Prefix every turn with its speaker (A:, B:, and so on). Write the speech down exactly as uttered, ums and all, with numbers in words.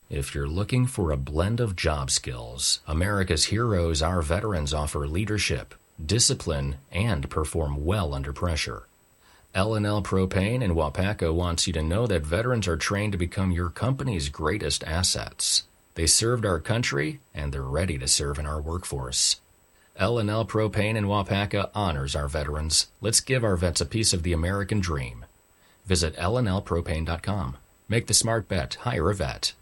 A: If you're looking for a blend of job skills, America's heroes, our veterans, offer leadership, discipline, and perform well under pressure. L and L Propane in Waupaca wants you to know that veterans are trained to become your company's greatest assets. They served our country, and they're ready to serve in our workforce. L and L Propane in Waupaca honors our veterans. Let's give our vets a piece of the American dream. Visit L N L propane dot com. Make the smart bet. Hire a vet.